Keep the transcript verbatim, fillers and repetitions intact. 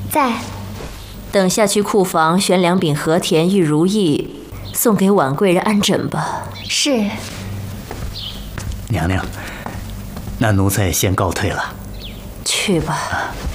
在。 等下去库房选两柄和田玉如意，送给婉贵人安枕吧。 是。 娘娘，那奴才先告退了。 去吧。